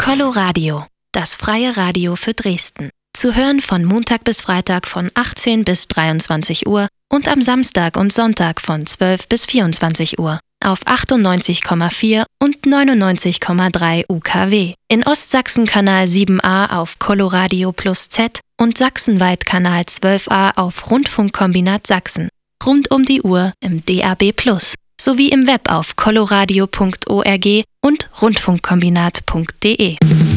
Coloradio, das freie Radio für Dresden. Zu hören von Montag bis Freitag von 18 bis 23 Uhr und am Samstag und Sonntag von 12 bis 24 Uhr auf 98,4 und 99,3 UKW. In Ostsachsen Kanal 7a auf Coloradio Plus Z und sachsenweit Kanal 12a auf Rundfunkkombinat Sachsen. Rund um die Uhr im DAB+, sowie im Web auf coloradio.org und rundfunkkombinat.de.